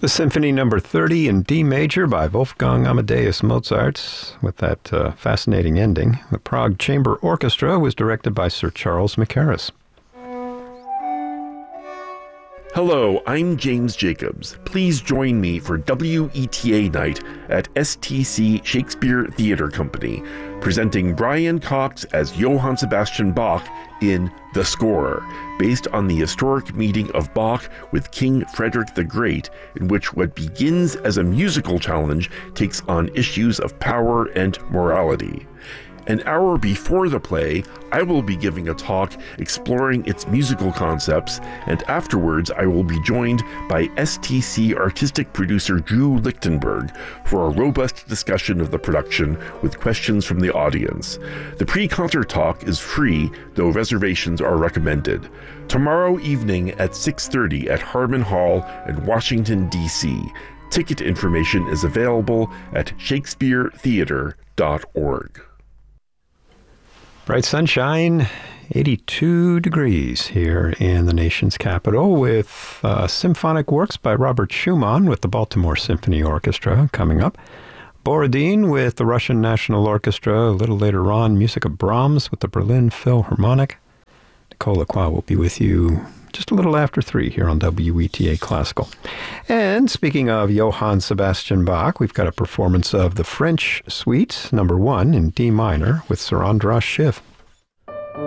The Symphony Number 30 in D major by Wolfgang Amadeus Mozart, with that fascinating ending. The Prague Chamber Orchestra was directed by Sir Charles Mackerras. Hello, I'm James Jacobs. Please join me for WETA Night at STC Shakespeare Theatre Company, presenting Brian Cox as Johann Sebastian Bach in The Scorer, based on the historic meeting of Bach with King Frederick the Great, in which what begins as a musical challenge takes on issues of power and morality. An hour before the play, I will be giving a talk exploring its musical concepts, and afterwards I will be joined by STC artistic producer Drew Lichtenberg for a robust discussion of the production with questions from the audience. The pre-concert talk is free, though reservations are recommended. Tomorrow evening at 6:30 at Harmon Hall in Washington, D.C. Ticket information is available at shakespearetheater.org. Bright sunshine, 82 degrees here in the nation's capital, with symphonic works by Robert Schumann with the Baltimore Symphony Orchestra coming up. Borodin with the Russian National Orchestra. A little later on, music of Brahms with the Berlin Philharmonic. Nicole Lacroix will be with you just a little after 3 here on WETA Classical. And speaking of Johann Sebastian Bach, we've got a performance of the French Suite, number 1 in D minor with Sir Andras Schiff.